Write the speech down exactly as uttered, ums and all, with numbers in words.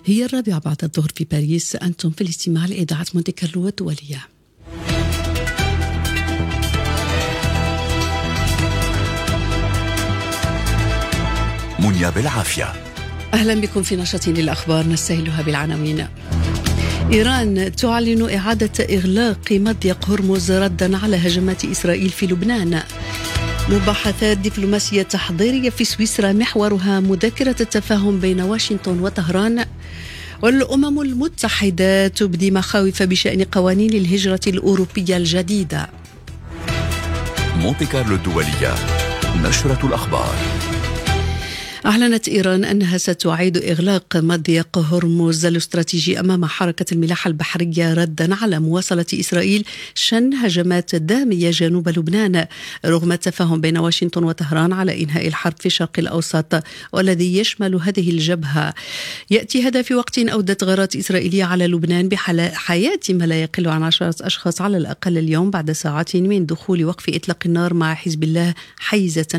هي الرابعة بعد الظهر في باريس. أنتم في الاستماع لإذاعة مونتي كارلو الدولية. منيا بالعافية. أهلا بكم في نشرة للأخبار نستهلها بالعناوين. إيران تعلن إعادة إغلاق مضيق هرمز ردا على هجمات إسرائيل في لبنان. مباحثات دبلوماسية تحضيرية في سويسرا محورها مذكرة التفاهم بين واشنطن وطهران. والأمم المتحدة تبدي مخاوف بشأن قوانين الهجرة الأوروبية الجديدة. مونتي كارلو الدولية، نشرة الأخبار. أعلنت إيران أنها ستعيد إغلاق مضيق هرمز الاستراتيجي أمام حركة الملاحة البحرية ردا على مواصلة إسرائيل شن هجمات دامية جنوب لبنان رغم التفاهم بين واشنطن وطهران على إنهاء الحرب في الشرق الأوسط والذي يشمل هذه الجبهة. يأتي هذا في وقت أودت غارات إسرائيلية على لبنان بحياة ما لا يقل عن عشرة أشخاص على الأقل اليوم بعد ساعات من دخول وقف إطلاق النار مع حزب الله حيزة